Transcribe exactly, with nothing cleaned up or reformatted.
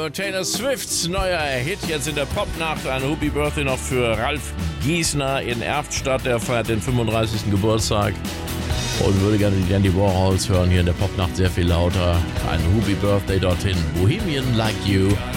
und Taylor Swifts neuer Hit jetzt in der Popnacht. Ein Happy Birthday noch für Ralf Giesner in Erftstadt. Der feiert den fünfunddreißigsten Geburtstag und würde gerne die Dandy Warhols hören hier in der Popnacht sehr viel lauter. Ein Happy Birthday dorthin. Bohemian Like You.